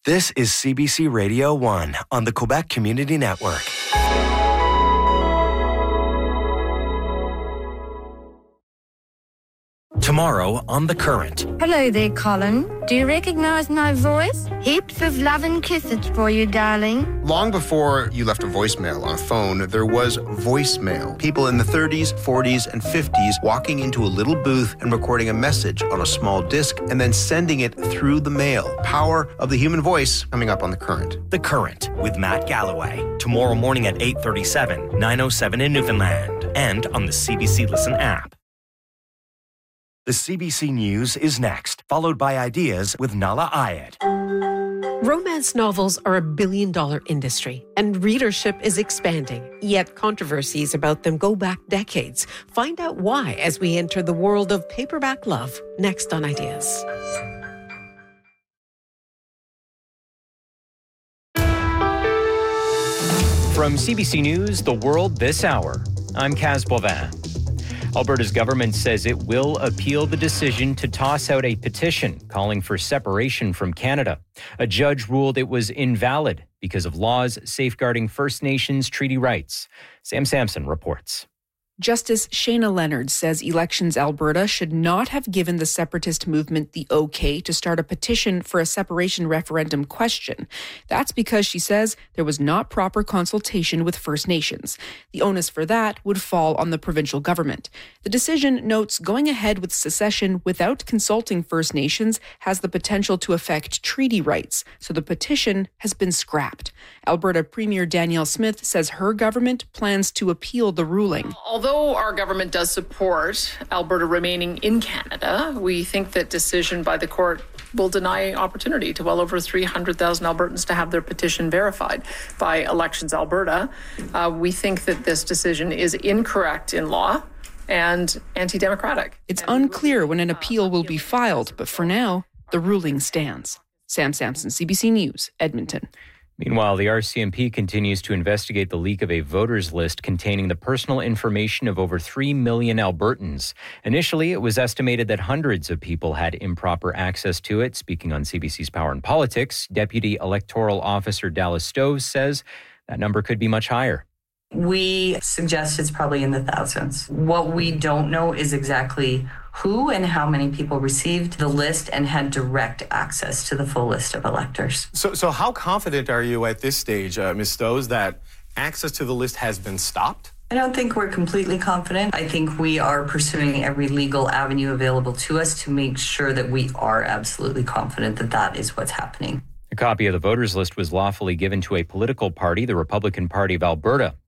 This is CBC Radio 1 on the Quebec Community Network. Tomorrow on The Current. Hello there, Colin. Do you recognize my voice? Heaps of love and kisses for you, darling. Long before you left a voicemail on a phone, there was voicemail. People in the 30s, 40s, and 50s walking into a little booth and recording a message on a small disc and then sending it through the mail. Power of the human voice coming up on The Current. The Current with Matt Galloway. Tomorrow morning at 8:37, 9:07 in Newfoundland, and on the CBC Listen app. The CBC News is next, followed by Ideas with Nala Ayed. Romance novels are a billion-dollar industry, and readership is expanding. Yet controversies about them go back decades. Find out why as we enter the world of paperback love, next on Ideas. From CBC News, The World This Hour, I'm Kaz Bovin. Alberta's government says it will appeal the decision to toss out a petition calling for separation from Canada. A judge ruled it was invalid because of laws safeguarding First Nations treaty rights. Sam Sampson reports. Justice Shayna Leonard says Elections Alberta should not have given the separatist movement the okay to start a petition for a separation referendum question. That's because, she says, there was not proper consultation with First Nations. The onus for that would fall on the provincial government. The decision notes going ahead with secession without consulting First Nations has the potential to affect treaty rights, so the petition has been scrapped. Alberta Premier Danielle Smith says her government plans to appeal the ruling. Although our government does support Alberta remaining in Canada, we think that decision by the court will deny opportunity to well over 300,000 Albertans to have their petition verified by Elections Alberta. We think that this decision is incorrect in law and anti-democratic. It's unclear when an appeal will be filed, but for now, the ruling stands. Sam Sampson, CBC News, Edmonton. Meanwhile, the RCMP continues to investigate the leak of a voters list containing the personal information of over 3 million Albertans. Initially, it was estimated that hundreds of people had improper access to it. Speaking on CBC's Power and Politics, Deputy Electoral Officer Dallas Stowe says that number could be much higher. We suggest it's probably in the thousands. What we don't know is exactly who and how many people received the list and had direct access to the full list of electors. So how confident are you at this stage, Ms. Stowes, that access to the list has been stopped? I don't think we're completely confident. I think we are pursuing every legal avenue available to us to make sure that we are absolutely confident that that is what's happening. A copy of the voters list was lawfully given to a political party, the Republican Party of Alberta.